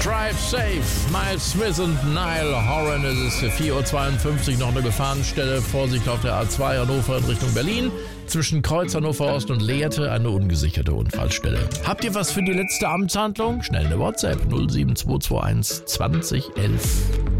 Drive Safe, Miles Smith und Niall Horan. Es ist 4.52 Uhr, noch eine Gefahrenstelle. Vorsicht auf der A2 Hannover in Richtung Berlin. Zwischen Kreuz Hannover Ost und Lehrte eine ungesicherte Unfallstelle. Habt ihr was für die letzte Amtshandlung? Schnell eine WhatsApp 07221 20 11.